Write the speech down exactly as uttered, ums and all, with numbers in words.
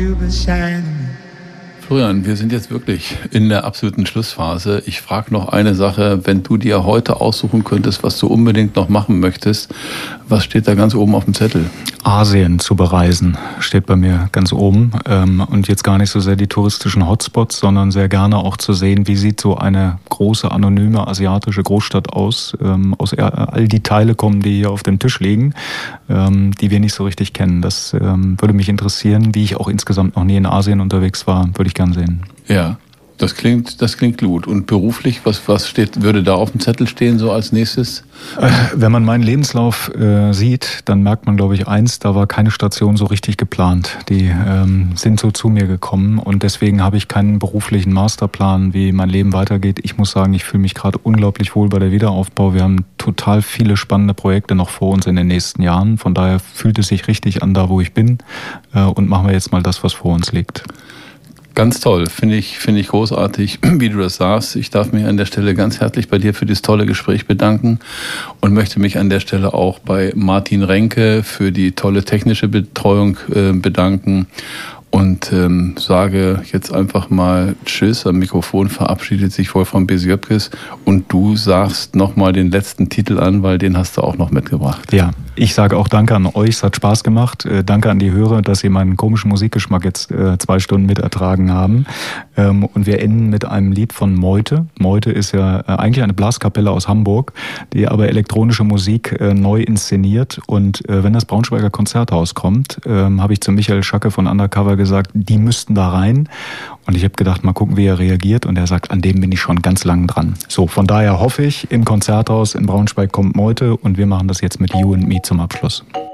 Florian, wir sind jetzt wirklich in der absoluten Schlussphase. Ich frage noch eine Sache, wenn du dir heute aussuchen könntest, was du unbedingt noch machen möchtest, was steht da ganz oben auf dem Zettel? Asien zu bereisen steht bei mir ganz oben, und jetzt gar nicht so sehr die touristischen Hotspots, sondern sehr gerne auch zu sehen, wie sieht so eine große, anonyme asiatische Großstadt aus, aus all die Teile kommen, die hier auf dem Tisch liegen, die wir nicht so richtig kennen. Das würde mich interessieren, wie ich auch insgesamt noch nie in Asien unterwegs war, würde ich gern sehen. Ja. Das klingt, das klingt gut. Und beruflich, was, was steht, würde da auf dem Zettel stehen, so als nächstes? Wenn man meinen Lebenslauf äh, sieht, dann merkt man, glaube ich, eins, da war keine Station so richtig geplant. Die ähm, sind so zu mir gekommen und deswegen habe ich keinen beruflichen Masterplan, wie mein Leben weitergeht. Ich muss sagen, ich fühle mich gerade unglaublich wohl bei der Wiederaufbau. Wir haben total viele spannende Projekte noch vor uns in den nächsten Jahren. Von daher fühlt es sich richtig an, da wo ich bin, äh, und machen wir jetzt mal das, was vor uns liegt. Ganz toll, finde ich, finde ich großartig, wie du das sagst. Ich darf mich an der Stelle ganz herzlich bei dir für dieses tolle Gespräch bedanken und möchte mich an der Stelle auch bei Martin Renke für die tolle technische Betreuung äh, bedanken und ähm, sage jetzt einfach mal Tschüss. Am Mikrofon verabschiedet sich Wolfram Besiopkes und du sagst nochmal den letzten Titel an, weil den hast du auch noch mitgebracht. Ja, ich sage auch Danke an euch, es hat Spaß gemacht. Äh, danke an die Hörer, dass sie meinen komischen Musikgeschmack jetzt äh, zwei Stunden mit ertragen haben. Ähm, und wir enden mit einem Lied von Meute. Meute ist ja äh, eigentlich eine Blaskapelle aus Hamburg, die aber elektronische Musik äh, neu inszeniert. Und äh, wenn das Braunschweiger Konzerthaus kommt, äh, habe ich zu Michael Schacke von Undercover gesagt, die müssten da rein. Und ich habe gedacht, mal gucken, wie er reagiert. Und er sagt, an dem bin ich schon ganz lang dran. So, von daher hoffe ich, im Konzerthaus in Braunschweig kommt Meute und wir machen das jetzt mit You and Me zum Abschluss.